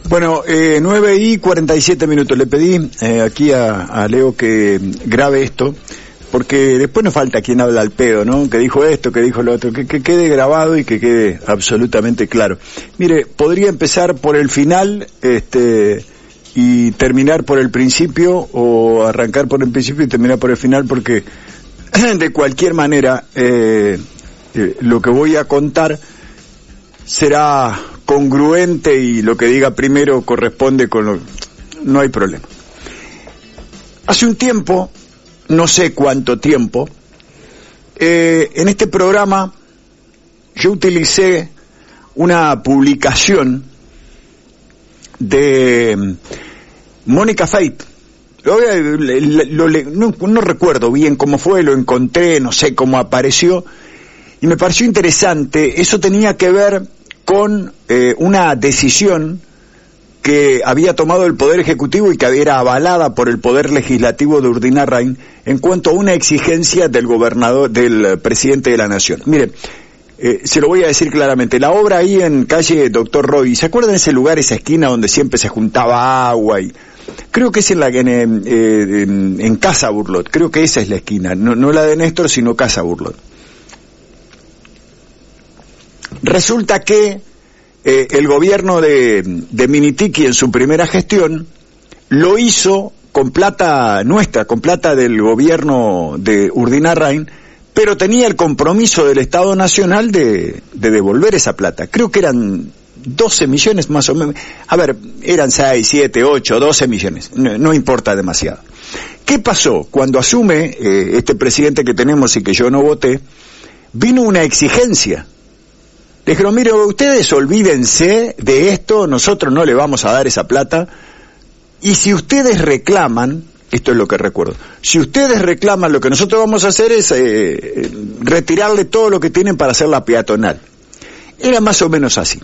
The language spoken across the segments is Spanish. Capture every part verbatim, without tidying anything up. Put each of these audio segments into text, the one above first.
Bueno, eh, nueve y cuarenta y siete minutos. Le pedí eh, aquí a, a Leo que grabe esto, porque después nos falta quien habla al pedo, ¿no? Que dijo esto, que dijo lo otro, que, que quede grabado y que quede absolutamente claro. Mire, podría empezar por el final, este, y terminar por el principio, o arrancar por el principio y terminar por el final, porque de cualquier manera, eh, eh, lo que voy a contar será congruente y lo que diga primero corresponde con lo... No hay problema. Hace un tiempo, no sé cuánto tiempo, eh, en este programa yo utilicé una publicación de Mónica Feit. Lo, lo, lo, no, no recuerdo bien cómo fue, lo encontré, no sé cómo apareció, y me pareció interesante. Eso tenía que ver con eh, una decisión que había tomado el Poder Ejecutivo y que era avalada por el Poder Legislativo de Urdinarrain en cuanto a una exigencia del gobernador, del presidente de la Nación. Mire, eh, se lo voy a decir claramente, la obra ahí en calle Doctor Roy, ¿se acuerdan de ese lugar, esa esquina donde siempre se juntaba agua? Y creo que es en la en, eh, en, en Casa Burlot, creo que esa es la esquina, no, no la de Néstor, sino Casa Burlot. Resulta que eh, el gobierno de, de Minitiki en su primera gestión lo hizo con plata nuestra, con plata del gobierno de Urdinarrain, pero tenía el compromiso del Estado Nacional de, de devolver esa plata. Creo que eran doce millones más o menos. A ver, eran seis, siete, ocho, doce millones. No, no importa demasiado. ¿Qué pasó? Cuando asume eh, este presidente que tenemos y que yo no voté, vino una exigencia. Le dijeron, mire, ustedes olvídense de esto, nosotros no le vamos a dar esa plata, y si ustedes reclaman, esto es lo que recuerdo, si ustedes reclaman, lo que nosotros vamos a hacer es eh, retirarle todo lo que tienen para hacer la peatonal. Era más o menos así.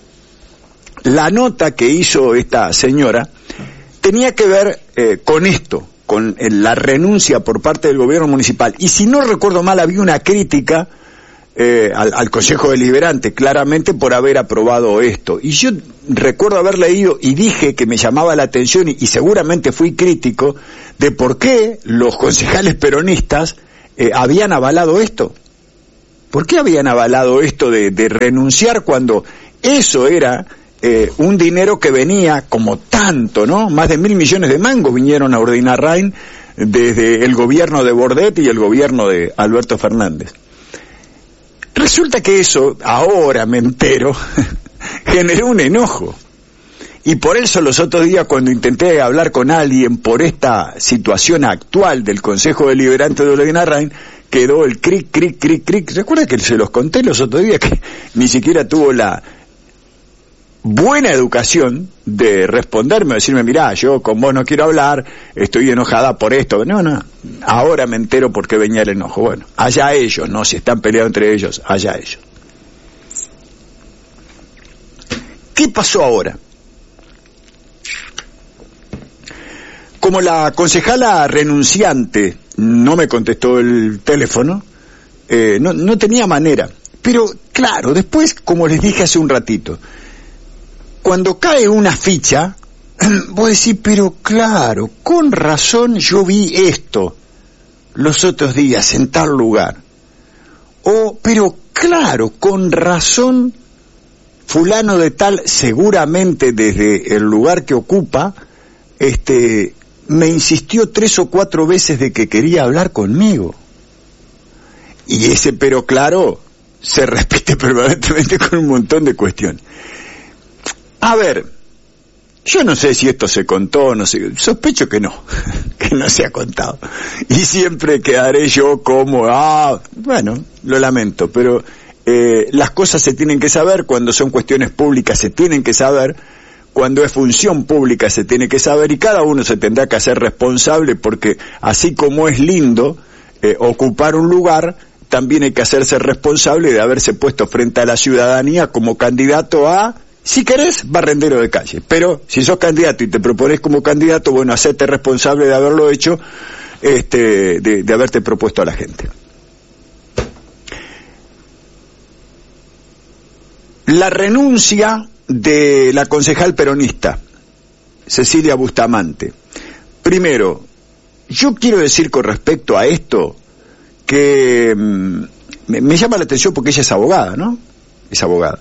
La nota que hizo esta señora tenía que ver eh, con esto, con eh, la renuncia por parte del gobierno municipal, y si no recuerdo mal había una crítica Eh, al, al Consejo Deliberante, claramente por haber aprobado esto. Y yo recuerdo haber leído y dije que me llamaba la atención, y, y seguramente fui crítico, de por qué los concejales peronistas eh, habían avalado esto. ¿Por qué habían avalado esto de, de renunciar cuando eso era eh, un dinero que venía como tanto, ¿no? Más de mil millones de mangos vinieron a Urdinarrain desde el gobierno de Bordet y el gobierno de Alberto Fernández. Resulta que eso, ahora me entero, generó un enojo. Y por eso los otros días, cuando intenté hablar con alguien por esta situación actual del Consejo Deliberante de Urdinarrain, quedó el cric, cric, cric, cric. ¿Recuerda que se los conté los otros días que ni siquiera tuvo la buena educación de responderme, decirme, mirá, yo con vos no quiero hablar, estoy enojada por esto? No, no, ahora me entero por qué venía el enojo. Bueno, allá ellos, ¿no? Si están peleados entre ellos, allá ellos. ¿Qué pasó ahora? Como la concejala renunciante no me contestó el teléfono, eh, no, no tenía manera. Pero, claro, después, como les dije hace un ratito, cuando cae una ficha, vos decís, pero claro, con razón yo vi esto los otros días en tal lugar. O, pero claro, con razón, fulano de tal, seguramente desde el lugar que ocupa, este, me insistió tres o cuatro veces de que quería hablar conmigo. Y ese pero claro se repite permanentemente con un montón de cuestiones. A ver, yo no sé si esto se contó, no sé, sospecho que no, que no se ha contado. Y siempre quedaré yo como, ah, bueno, lo lamento, pero eh, las cosas se tienen que saber, cuando son cuestiones públicas se tienen que saber, cuando es función pública se tiene que saber, y cada uno se tendrá que hacer responsable, porque así como es lindo eh, ocupar un lugar, también hay que hacerse responsable de haberse puesto frente a la ciudadanía como candidato a, si querés, barrendero de calle. Pero si sos candidato y te propones como candidato, bueno, hacerte responsable de haberlo hecho, este, de, de haberte propuesto a la gente. La renuncia de la concejal peronista, Cecilia Bustamante. Primero, yo quiero decir con respecto a esto que mmm, me, me llama la atención porque ella es abogada, ¿no? Es abogada.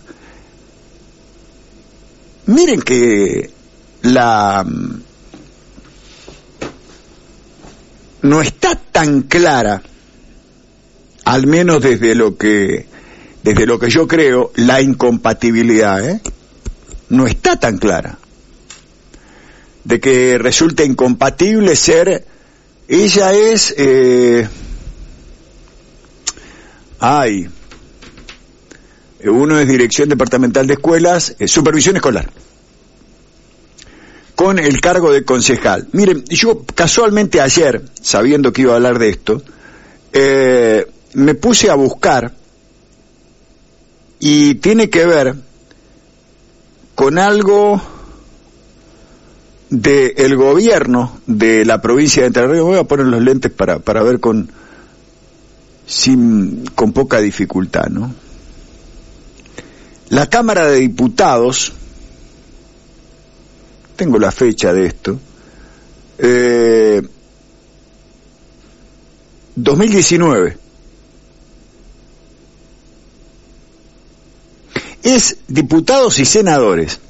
Miren que la no está tan clara, al menos desde lo que desde lo que yo creo, la incompatibilidad, ¿eh? No está tan clara. De que resulta incompatible ser, ella es, eh, ay, uno es Dirección Departamental de Escuelas, eh, Supervisión Escolar, con el cargo de concejal. Miren, yo casualmente ayer, sabiendo que iba a hablar de esto, eh, me puse a buscar, y tiene que ver con algo del gobierno de la provincia de Entre Ríos. Voy a poner los lentes para, para ver con, sin, con poca dificultad, ¿no? La Cámara de Diputados, tengo la fecha de esto, eh, dos mil diecinueve, es diputados y senadores.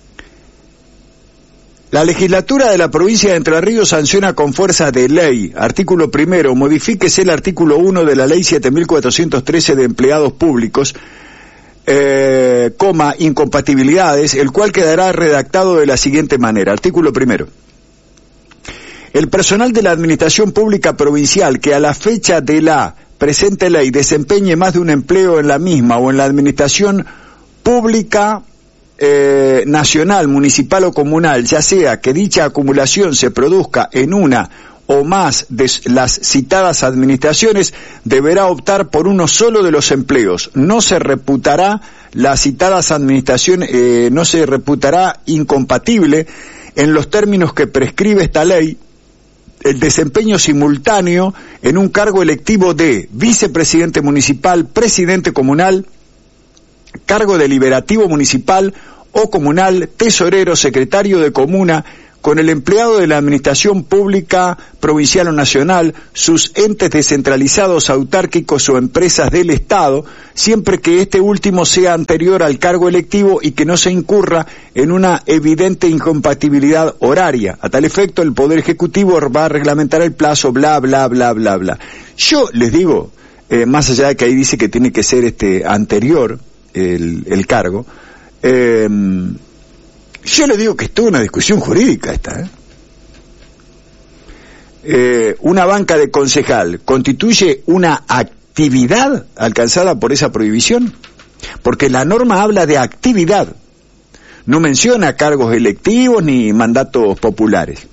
La legislatura de la provincia de Entre Ríos sanciona con fuerza de ley, artículo primero, modifíquese el artículo uno de la ley siete mil cuatrocientos trece de empleados públicos, eh, coma, incompatibilidades, el cual quedará redactado de la siguiente manera. Artículo primero. El personal de la administración pública provincial que a la fecha de la presente ley desempeñe más de un empleo en la misma o en la administración pública eh, nacional, municipal o comunal, ya sea que dicha acumulación se produzca en una o más de las citadas administraciones, deberá optar por uno solo de los empleos. No se reputará las citadas administraciones, eh, no se reputará incompatible en los términos que prescribe esta ley el desempeño simultáneo en un cargo electivo de vicepresidente municipal, presidente comunal, cargo deliberativo municipal o comunal, tesorero, secretario de comuna, con el empleado de la administración pública provincial o nacional, sus entes descentralizados, autárquicos o empresas del Estado, siempre que este último sea anterior al cargo electivo y que no se incurra en una evidente incompatibilidad horaria. A tal efecto, el Poder Ejecutivo va a reglamentar el plazo, bla, bla, bla, bla, bla. Yo les digo, eh, más allá de que ahí dice que tiene que ser este anterior el, el cargo, eh, yo le digo que es toda una discusión jurídica esta, ¿eh? Eh, una banca de concejal constituye una actividad alcanzada por esa prohibición, porque la norma habla de actividad, no menciona cargos electivos ni mandatos populares.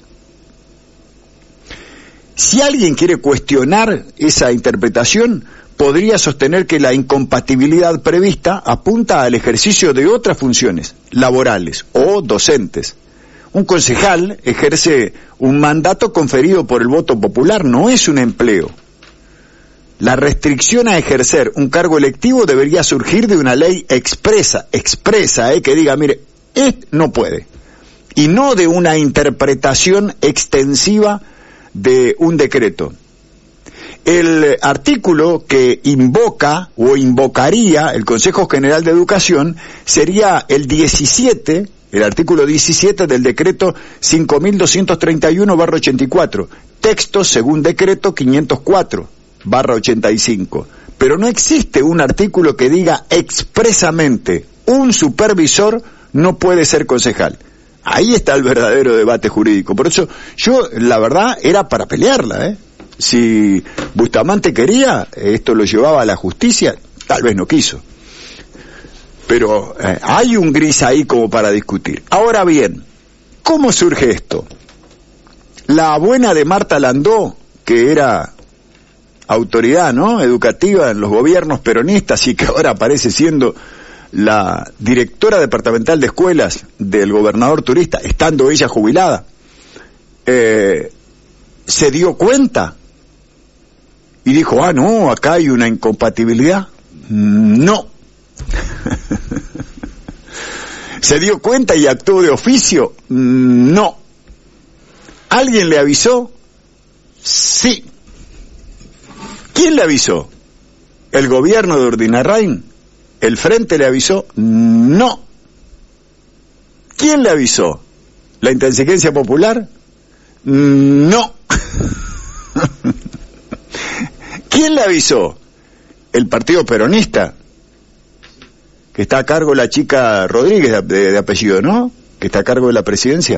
Si alguien quiere cuestionar esa interpretación, podría sostener que la incompatibilidad prevista apunta al ejercicio de otras funciones laborales o docentes. Un concejal ejerce un mandato conferido por el voto popular, no es un empleo. La restricción a ejercer un cargo electivo debería surgir de una ley expresa, expresa, eh, que diga, mire, este no puede, y no de una interpretación extensiva de un decreto. El artículo que invoca o invocaría el Consejo General de Educación sería el diecisiete, el artículo diecisiete del decreto cinco mil doscientos treinta y uno barra ochenta y cuatro, texto según decreto quinientos cuatro barra ochenta y cinco. Pero no existe un artículo que diga expresamente un supervisor no puede ser concejal. Ahí está el verdadero debate jurídico. Por eso yo, la verdad, era para pelearla, ¿eh? Si Bustamante quería, esto lo llevaba a la justicia, tal vez no quiso. Pero eh, hay un gris ahí como para discutir. Ahora bien, ¿cómo surge esto? La abuela de Marta Landó, que era autoridad, ¿no?, educativa en los gobiernos peronistas y que ahora aparece siendo la directora departamental de escuelas del gobernador Turista, estando ella jubilada, eh, se dio cuenta y dijo, ah, no, acá hay una incompatibilidad. No. ¿Se dio cuenta y actuó de oficio? No. ¿Alguien le avisó? Sí. ¿Quién le avisó? ¿El gobierno de Urdinarrain? ¿El Frente le avisó? No. ¿Quién le avisó? ¿La inteligencia popular? No. ¿Quién le avisó? ¿El partido peronista? Que está a cargo la chica Rodríguez de, de, de apellido, ¿no? Que está a cargo de la presidencia.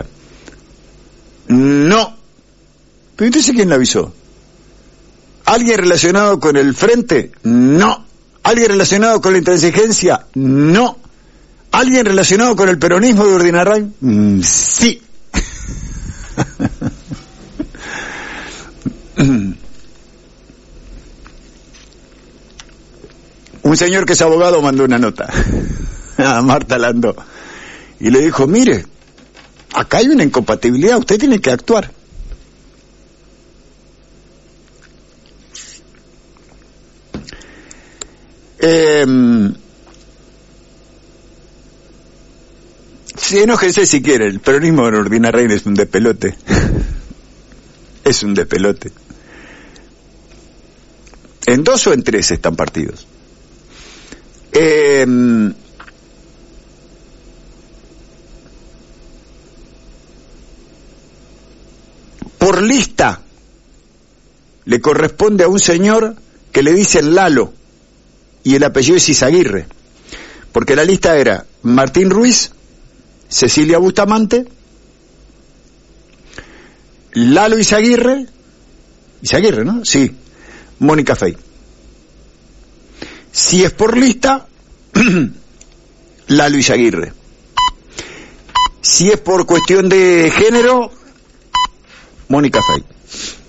No. ¿Pero entonces quién le avisó? ¿Alguien relacionado con el Frente? No. ¿Alguien relacionado con la inteligencia? No. ¿Alguien relacionado con el peronismo de Urdinarrain? Mm, sí. Un señor que es abogado mandó una nota a Marta Landó y le dijo, mire, acá hay una incompatibilidad, usted tiene que actuar. Eh, sí, enójense si quieren, el peronismo de Urdinarrain es un despelote. Es un despelote. En dos o en tres están partidos. Eh, por lista le corresponde a un señor que le dicen Lalo y el apellido es Izaguirre, porque la lista era Martín Ruiz, Cecilia Bustamante, Lalo Izaguirre, Izaguirre, ¿no? Sí, Mónica Fey. Si es por lista, Lalo Izaguirre. Si es por cuestión de género, Mónica Fey.